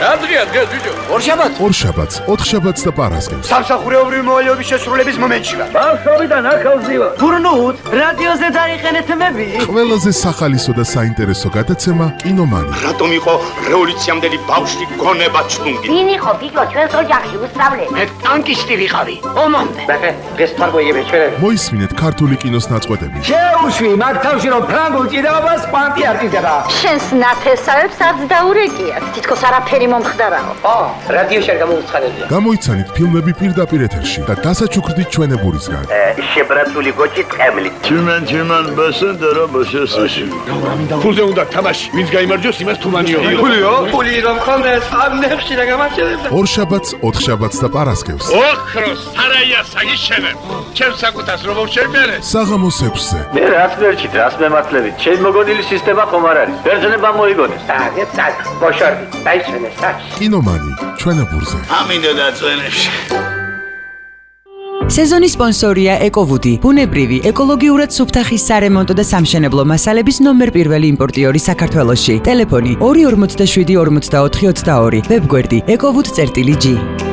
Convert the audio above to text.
დღეა ბიჭო? ორშაბათს, ოთხშაბათს და პარასკევს. სამსახურეობრივი მოვალეობის შესრულების მომენტში ვარ. ბავშვობიდან ახალზივარ. გურნუთ, რადიოზე დაიყენეთ მები. ყველაზე სახალისო და საინტერესო გადაცემა კინომანი. რატომ იყო რევოლუციამდელი ბავშვი გონება ჩუნგი? ვინ იყო გიგო ჩვენს ოჯახში უსწავლე? მე ტანკისტი ვიყავი. ომამდე. მე დღეს თარგმნიები ჩვენები. მოისმინეთ ქართული კინოს ნაწყვეტები. შეუშვი მაგ თავში რომ ფრანგულ ჭიდაობას კვანტი არტიზება. შენს ნათესავებს არც დაურეკიათ. თითქოს არაფერი მომხდარაო. რადიოში არ გამოუცხადებია. გამოიცანით ფილმები პირდაპირ ეთერში და დასაჩუქრდით ჩვენებურისგან. შებრაცული გოჭი ტყემლით. Чиман басендера басесაში. ფულზე უნდა თამაში. ვინც გაიმარჯვოს, იმას თუმანიო. ფული რომ ხონდეს, ამ ნეხში რა გამარჯვებდა. ორშაბათს, ოთხშაბათს და პარასკევს. ოქროს სარაია საგიშენებ. ჩემს საკუთას რომ შევმერე. საღამოს 6-ზე. მე რას ვერჩით, რას მემართლებით? ჩემ მოგონილი სისტემა ხომ არ არის. ბერძნება მოიგონეს. სად, ბოშორდი, დაიშვენე საჩ. კინომანი, ჩვენებურზე. ამინდა დაწვენებში. სეზონის სპონსორია ეკოვუდი, ბუნებრივი, ეკოლოგიურად სუფთახის სარემონტო და სამშენებლო მასალების ნომერ პირველი იმპორტიორი საქართველოში. ტელეფონი 247 44 22, ვებგვერდი ecovud.gr